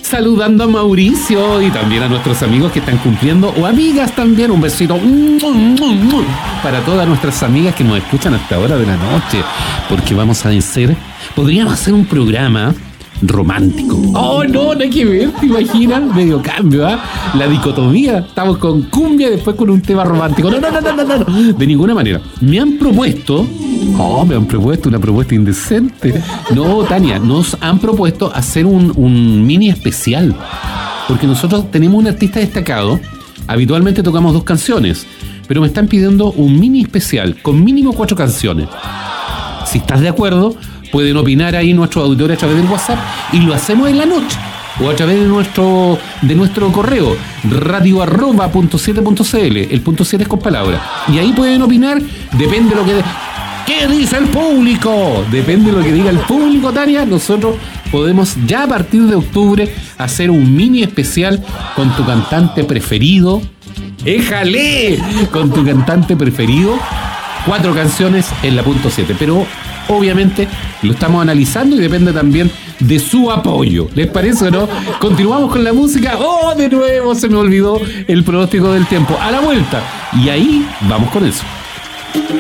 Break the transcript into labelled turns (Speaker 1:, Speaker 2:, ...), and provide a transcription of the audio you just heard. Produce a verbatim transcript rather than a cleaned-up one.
Speaker 1: saludando a Mauricio y también a nuestros amigos que están cumpliendo, o amigas también, un besito para todas nuestras amigas que nos escuchan hasta ahora de la noche, porque vamos a hacer, podríamos hacer un programa romántico. Oh, no, no hay que ver, ¿te imaginas? Medio cambio, ¿ah? ¿eh? La dicotomía. Estamos con cumbia y después con un tema romántico. No, no, no, no, no, no. De ninguna manera. Me han propuesto, oh, me han propuesto una propuesta indecente. No, Tania, nos han propuesto hacer un, un mini especial. Porque nosotros tenemos un artista destacado. Habitualmente tocamos dos canciones, pero me están pidiendo un mini especial con mínimo cuatro canciones. Si estás de acuerdo, pueden opinar ahí nuestros auditores a través del WhatsApp y lo hacemos en la noche o a través de nuestro de nuestro correo radio arroba punto siete punto cl. El punto siete es con palabras y ahí pueden opinar, depende de lo que de, ¿qué dice el público? Depende de lo que diga el público, Tania. Nosotros podemos ya a partir de octubre hacer un mini especial con tu cantante preferido. ¡Éjale! Con tu cantante preferido. Cuatro canciones en la punto siete, pero obviamente lo estamos analizando y depende también de su apoyo. ¿Les parece o no? Continuamos con la música. ¡Oh, de nuevo se me olvidó el pronóstico del tiempo! A la vuelta. Y ahí vamos con eso.